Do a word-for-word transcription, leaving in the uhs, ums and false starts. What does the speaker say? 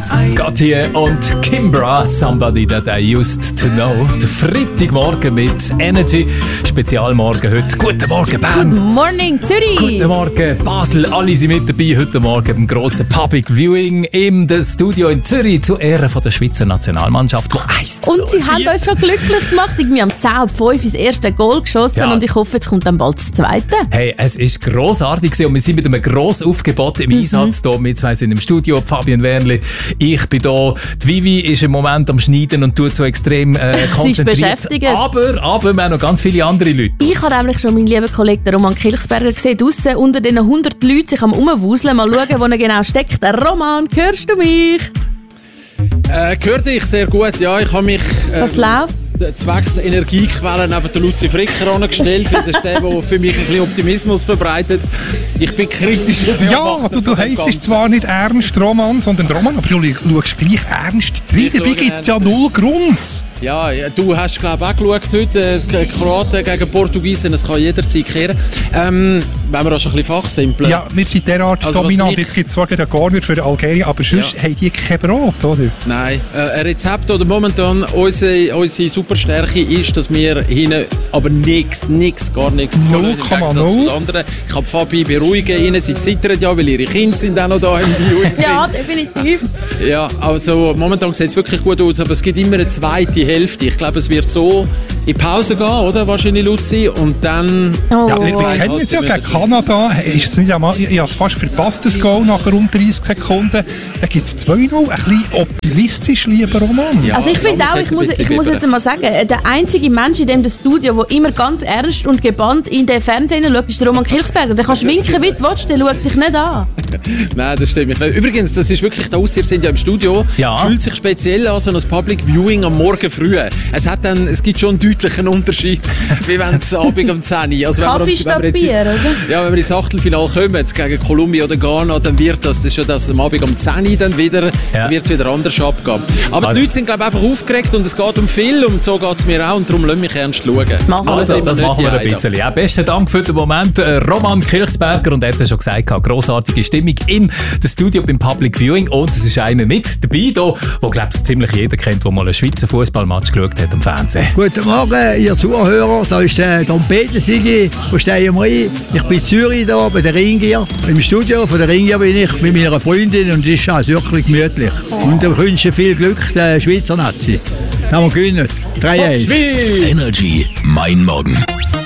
Gotye und Kimbra, Somebody That I Used To Know. Der Freitagmorgen mit Energy. Spezialmorgen heute. Guten Morgen, Bern. Good morning, Zürich. Guten Morgen, Basel. Alle sind mit dabei heute Morgen beim grossen Public Viewing im Studio in Zürich zu Ehren von der Schweizer Nationalmannschaft, die eins zu null Und sie haben uns schon glücklich gemacht. Wir haben zehn auf fünf das erste Goal geschossen ja. Und ich hoffe, jetzt kommt dann bald das zweite. Hey, es war grossartig und wir sind mit einem grossen Aufgebot im mhm. Einsatz hier. Wir zwei sind im Studio, Fabian Wernli. Ich bin hier. Die Vivi ist im Moment am Schneiden und tut so extrem äh, konzentriert. Sie ist beschäftigt. Aber, aber wir haben noch ganz viele andere Leute. Ich habe nämlich schon meinen lieben Kollegen Roman Kilchsberger gesehen, draussen unter den hundert Leuten sich am Rumwuseln. Mal schauen, wo er genau steckt. Roman, hörst du mich? Äh, höre dich sehr gut, ja. Ich habe mich... Äh, Was läuft? Zwecks Energiequellen neben den Luzi Fricker angestellt, weil das ist der, der für mich ein bisschen Optimismus verbreitet. Ich bin kritisch. Ja, du, du heisst zwar nicht Ernst Roman, sondern Roman, aber du schaust gleich ernst rein. Dabei gibt es ja null Grund. Ja, ja, du hast glaube ich auch geschaut heute, äh, Kroaten gegen Portugiesen, es kann jederzeit kehren. Ähm, wenn wir auch schon ein bisschen fachsimpeln. Ja, wir sind derart also, dominant, jetzt gibt es zwar gar nicht für Algerien, aber sonst ja. haben die kein Brot, oder? Nein, äh, ein Rezept oder momentan unsere, unsere Superstärke ist, dass wir hinten aber nichts, nichts, gar nichts zu null Komma null. Ich kann Fabi beruhigen, ihnen, sie zittern ja, weil ihre Kinder sind auch noch da im Viewing. Ja, definitiv. Ja, also momentan sieht es wirklich gut aus, aber es gibt immer eine zweite Hälfte. Ich glaube, es wird so in Pause gehen, oder? Wahrscheinlich, Luzi. Und dann... Oh. Ja, wir kennen es ja gegen Kanada. Ist es nicht einmal, ich habe es fast verpasst, das Goal nach rund dreißig Sekunden. Da gibt es zwei null. Ein bisschen optimistisch, lieber Roman. Ja, also ich finde auch, ich muss, ich muss jetzt mal sagen, der einzige Mensch in dem Studio, der immer ganz ernst und gebannt in den Fernsehen schaut, ist der Roman Kilchsberger. Der kann schwinken, wie du willst, der schaut dich nicht an. Nein, das stimmt nicht. Übrigens, das ist wirklich da aus, wir sind ja im Studio. Ja. Fühlt sich speziell an, so ein Public Viewing am Morgen früh. Es, hat dann, es gibt schon einen deutlichen Unterschied, wie wenn es Abend um zehn Uhr. Also Kaffee statt Bier, oder? Ja, wenn wir ins Achtelfinale kommen, gegen Kolumbien oder Ghana, dann wird das, das ist schon das am Abend um zehn Uhr dann wieder, ja. wird es wieder anders abgehen. Aber also. Die Leute sind, glaube ich, einfach aufgeregt und es geht um viel und so geht es mir auch und darum lassen mich ernst schauen. Machen also, wir das machen wir ein bisschen. Ja, besten Dank für den Moment, Roman Kilchsberger, und er hat es schon gesagt, grossartige Stimmung im Studio beim Public Viewing, und es ist einer mit dabei, der, glaube ich, ziemlich jeder kennt, der mal einen Schweizer Fußballmatch geschaut hat am Fernsehen. Guten Morgen, ihr Zuhörer, da ist der Trompetensigi von Steiermark. Ich bin in Zürich da bei der Ringier. Im Studio von der Ringier bin ich mit meiner Freundin und es ist auch wirklich gemütlich. Und ich wünsche viel Glück der Schweizer Nazi. Da haben wir gewonnen. drei eins. Energy, mein Morgen.